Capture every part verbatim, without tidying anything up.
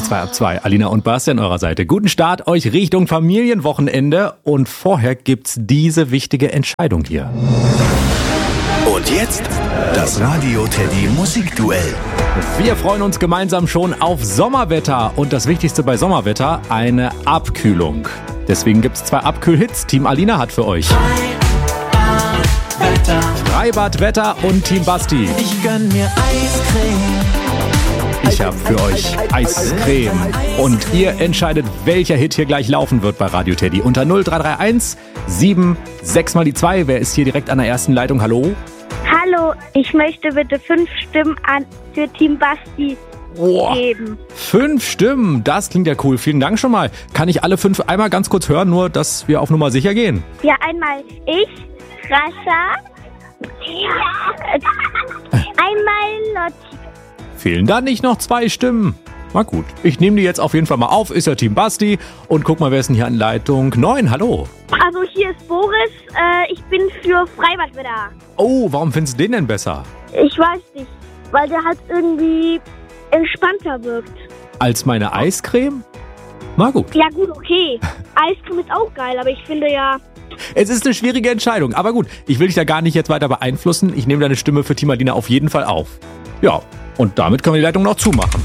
zwei ab zwei. Alina und Basti an eurer Seite. Guten Start euch Richtung Familienwochenende. Und vorher gibt's diese wichtige Entscheidung hier. Und jetzt das Radio Teddy Musikduell. Wir freuen uns gemeinsam schon auf Sommerwetter. Und das Wichtigste bei Sommerwetter, eine Abkühlung. Deswegen gibt's zwei Abkühlhits. Team Alina hat für euch Wetter. Freibadwetter und Team Basti. Ich gönn mir Eiscreme. Ich habe für euch Eiscreme. Und ihr entscheidet, welcher Hit hier gleich laufen wird bei Radio Teddy. Unter null drei drei eins sieben sechs mal die zwei. Wer ist hier direkt an der ersten Leitung? Hallo? Hallo, ich möchte bitte fünf Stimmen an für Team Basti Boah. geben. Fünf Stimmen, das klingt ja cool. Vielen Dank schon mal. Kann ich alle fünf einmal ganz kurz hören, nur dass wir auf Nummer sicher gehen? Ja, einmal ich, Rascha, ja. einmal Lotti. Fehlen da nicht noch zwei Stimmen? Na gut, ich nehme die jetzt auf jeden Fall mal auf. Ist ja Team Basti. Und guck mal, wer ist denn hier an Leitung neun? Hallo. Also hier ist Boris, äh, ich bin für Freibadwetter. Oh, warum findest du den denn besser? Ich weiß nicht, weil der halt irgendwie entspannter wirkt. Als meine Eiscreme? Na gut. Ja gut, okay. Eiscreme ist auch geil, aber ich finde ja... Es ist eine schwierige Entscheidung. Aber gut, ich will dich da gar nicht jetzt weiter beeinflussen. Ich nehme deine Stimme für Team Alina auf jeden Fall auf. Ja, und damit können wir die Leitung noch zumachen.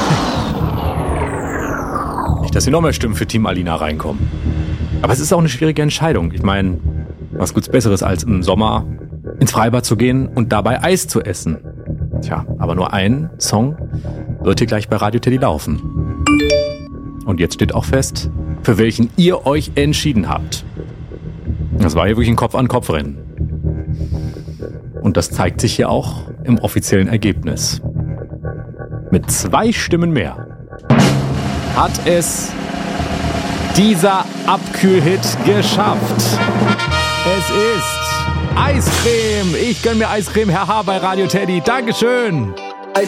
Nicht, dass hier noch mehr Stimmen für Team Alina reinkommen. Aber es ist auch eine schwierige Entscheidung. Ich meine, was gibt's Besseres als im Sommer ins Freibad zu gehen und dabei Eis zu essen? Tja, aber nur ein Song wird hier gleich bei Radio Teddy laufen. Und jetzt steht auch fest, für welchen ihr euch entschieden habt. Das war hier wirklich ein Kopf-an-Kopf-Rennen. Und das zeigt sich hier auch im offiziellen Ergebnis. Mit zwei Stimmen mehr hat es dieser Abkühlhit geschafft. Es ist Eiscreme. Ich gönn mir Eiscreme, Herr H. bei Radio Teddy. Dankeschön.